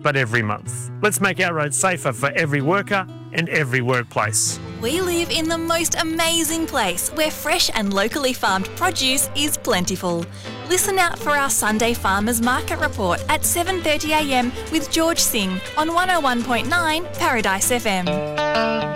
but every month. Let's make our roads safer for every worker and every workplace. We live in the most amazing place where fresh and locally farmed produce is plentiful. Listen out for our Sunday Farmers Market Report at 7:30 a.m. with George Singh on 101.9 Paradise FM.